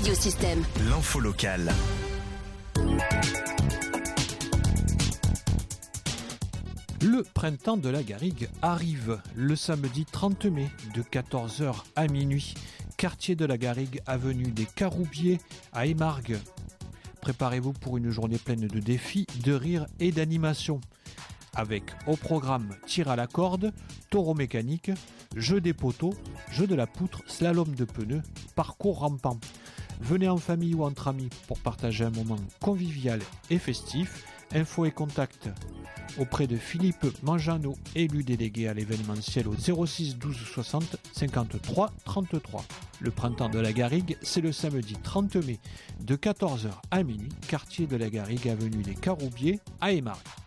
Radiosystème. L'info locale. Le printemps de la Garrigue arrive le samedi 30 mai de 14h à minuit. Quartier de la Garrigue, avenue des Caroubiers à Émargues. Préparez-vous pour une journée pleine de défis, de rires et d'animation. Avec au programme tir à la corde, taureau mécanique, jeu des poteaux, jeu de la poutre, slalom de pneus, parcours rampant. Venez en famille ou entre amis pour partager un moment convivial et festif. Infos et contacts auprès de Philippe Manjano, élu délégué à l'événementiel au 06 12 60 53 33. Le printemps de la Garrigue, c'est le samedi 30 mai de 14h à minuit, quartier de la Garrigue, avenue des Caroubiers à Émargues.